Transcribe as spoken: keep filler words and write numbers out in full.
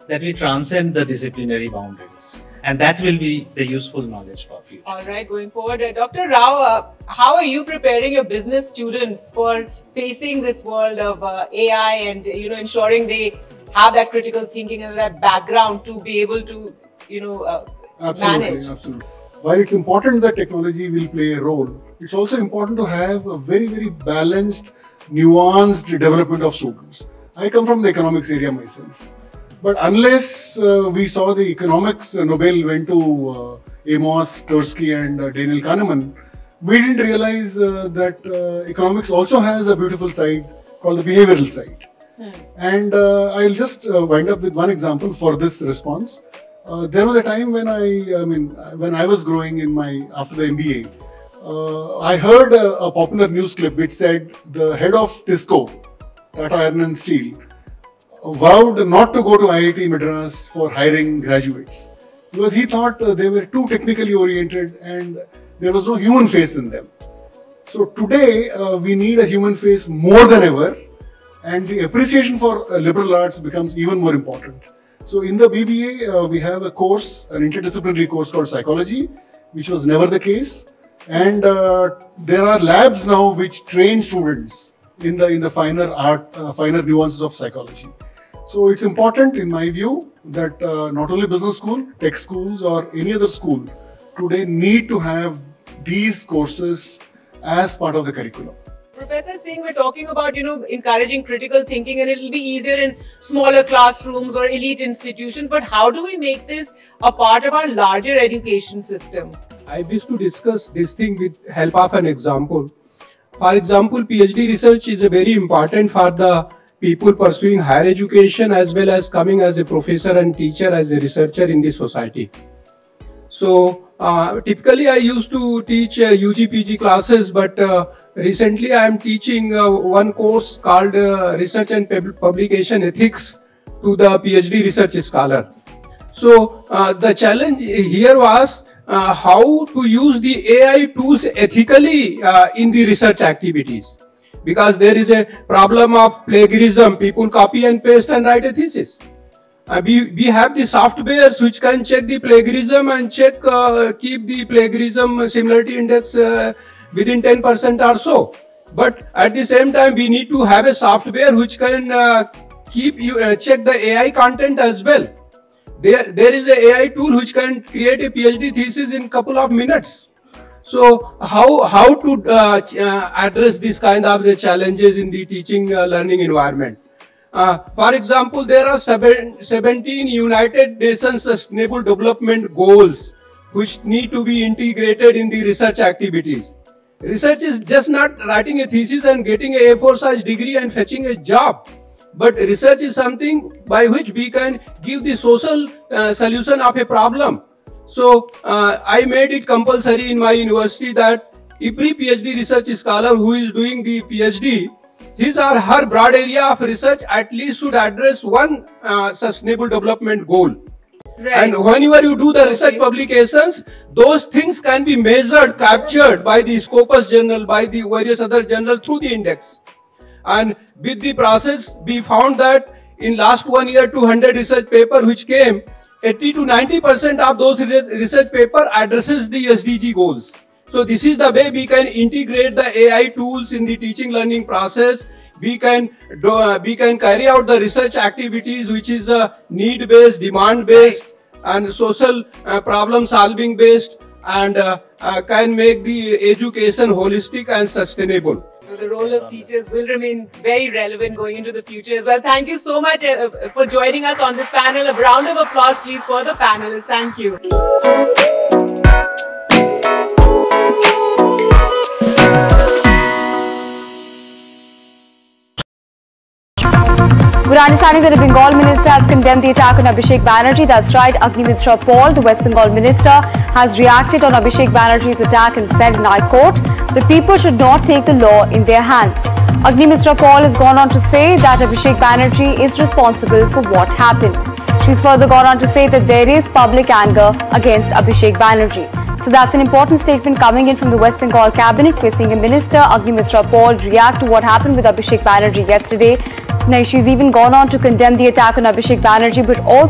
that we transcend the disciplinary boundaries. And that will be the useful knowledge for future. All right, going forward, uh, Doctor Rao, uh, how are you preparing your business students for facing this world of uh, A I and, you know, ensuring they have that critical thinking and that background to be able to, you know, uh, absolutely, manage? Absolutely. While it's important that technology will play a role, it's also important to have a very, very balanced, nuanced development of students. I come from the economics area myself. But unless uh, we saw the economics uh, Nobel went to uh, Amos Tversky and uh, Daniel Kahneman, we didn't realize uh, that uh, economics also has a beautiful side called the behavioral side. Hmm. And uh, I'll just uh, wind up with one example for this response. Uh, there was a time when I, I mean, when I was growing in my, after the M B A, uh, I heard a, a popular news clip which said the head of TISCO, Tata Iron and Steel, vowed not to go to I I T Madras for hiring graduates because he thought uh, they were too technically oriented and there was no human face in them. So today uh, we need a human face more than ever, and the appreciation for uh, liberal arts becomes even more important. So in the B B A uh, we have a course, an interdisciplinary course called psychology, which was never the case, and uh, there are labs now which train students in the in the finer art, uh, finer nuances of psychology. So it's important, in my view, that uh, not only business school, tech schools or any other school today need to have these courses as part of the curriculum. Professor Singh, we're talking about, you know, encouraging critical thinking, and it'll be easier in smaller classrooms or elite institutions. But how do we make this a part of our larger education system? I wish to discuss this thing with help of an example. For example, PhD research is very important for the people pursuing higher education as well as coming as a professor and teacher as a researcher in the society. So uh, typically I used to teach uh, U G P G classes, but uh, recently I am teaching uh, one course called uh, Research and Pub Publication Ethics to the PhD research scholar. So uh, the challenge here was uh, how to use the A I tools ethically uh, in the research activities. Because there is a problem of plagiarism. People copy and paste and write a thesis. Uh, we, we have the softwares which can check the plagiarism and check, uh, keep the plagiarism similarity index uh, within ten percent or so. But at the same time, we need to have a software which can uh, keep you, uh, check the A I content as well. There, there is a A I tool which can create a PhD thesis in a couple of minutes. So how, how to uh, uh, address this kind of the challenges in the teaching uh, learning environment? Uh, for example, there are seven, seventeen United Nations Sustainable Development Goals which need to be integrated in the research activities. Research is just not writing a thesis and getting a A four size degree and fetching a job. But research is something by which we can give the social uh, solution of a problem. So, uh, I made it compulsory in my university that every PhD research scholar who is doing the PhD, his or her broad area of research at least should address one uh, sustainable development goal. Right. And whenever you do the research publications, those things can be measured, captured by the Scopus journal, by the various other journals through the index. And with the process, we found that in last one year, two hundred research paper which came, eighty to ninety percent of those research paper addresses the S D G goals. So this is the way we can integrate the A I tools in the teaching learning process. We can do, uh, we can carry out the research activities which is uh, need based, demand based and social uh, problem solving based, and uh, uh, can make the education holistic and sustainable. So the role of teachers will remain very relevant going into the future as well. Thank you so much uh, for joining us on this panel. A round of applause please for the panelists. Thank you. We're understanding that the Bengal minister has condemned the attack on Abhishek Banerjee. That's right, Agni Mishra Paul, the West Bengal minister, has reacted on Abhishek Banerjee's attack and said in High Court that people should not take the law in their hands. Agni Mishra Paul has gone on to say that Abhishek Banerjee is responsible for what happened. She's further gone on to say that there is public anger against Abhishek Banerjee. So that's an important statement coming in from the West Bengal cabinet. We're seeing a minister, Agni Mishra Paul, react to what happened with Abhishek Banerjee yesterday. Now, she's even gone on to condemn the attack on Abhishek Banerjee, but also